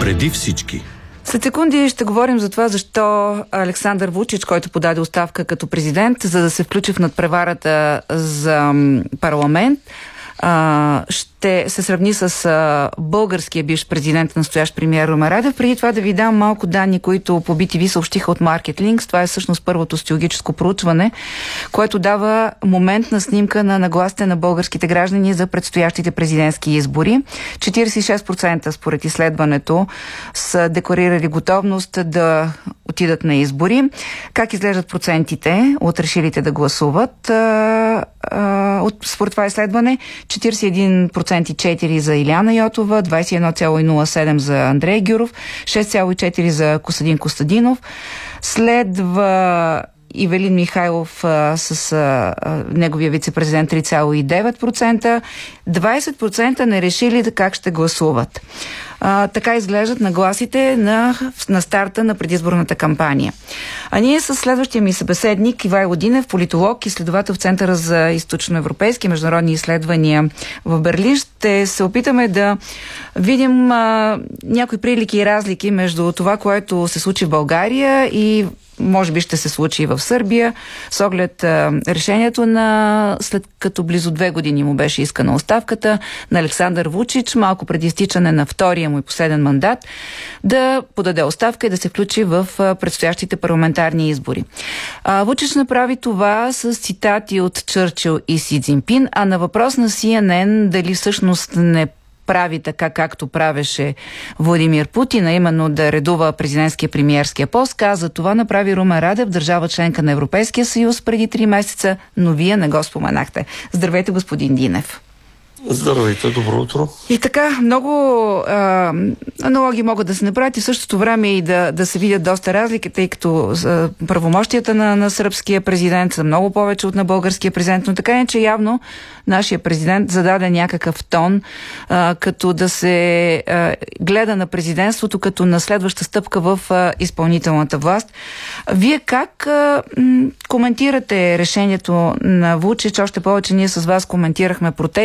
Преди всички. След секунди ще говорим за това, защо Александър Вучич, който подаде оставка като президент, за да се включи в надпреварата за парламент, ще се сравни с българския бивш президент, настоящ премиер Румен Радев. Преди това да ви дам малко данни, които по BTV съобщиха от Market Links. Това е всъщност първото социологическо проучване, което дава моментна снимка на нагласите на българските граждани за предстоящите президентски избори. 46% според изследването са декларирали готовност да отидат на избори. Как изглеждат процентите от решилите да гласуват? Според това изследване 41,4% за Илияна Йотова, 21,07% за Андрей Гюров, 6,4% за Костадин Костадинов. Следва Ивелин Михайлов с неговия вице-президент 3,9%. 20% не решили как ще гласуват. Така изглеждат нагласите на старта на предизборната кампания. А ние с следващия ми събеседник Ивайло Динев, политолог, изследовател в Центъра за източноевропейски международни изследвания в Берлин, ще се опитаме да видим някои прилики и разлики между това, което се случи в България и може би ще се случи и в Сърбия, с оглед решението след като близо 2 години му беше искана оставката на Александър Вучич, малко преди изтичане на втория му и последен мандат, да подаде оставка и да се включи в предстоящите парламентарни избори. Вучич направи това с цитати от Чърчил и Си Цзинпин, а на въпрос на CNN дали всъщност не прави така, както правеше Владимир Путин, а именно да редува президентския премиерския пост, каза: това направи Румен Радев, държава членка на Европейския съюз преди 3 месеца, но вие не го споменахте. Здравейте, господин Динев. Здравейте, добро утро. И така, много аналогии могат да се направят и в същото време и да се видят доста разлики, тъй като правомощията на сръбския президент са много повече от на българския президент, но така е, че явно нашия президент зададе някакъв тон, като да се гледа на президентството като на следваща стъпка в изпълнителната власт. Вие как коментирате решението на Вучич? Още повече ние с вас коментирахме протест